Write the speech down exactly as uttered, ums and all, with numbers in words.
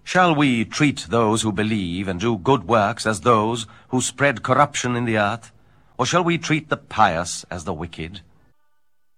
Shall we treat those who believe and do good works as those who spread corruption in the earth? Or shall we treat the pious as the wicked?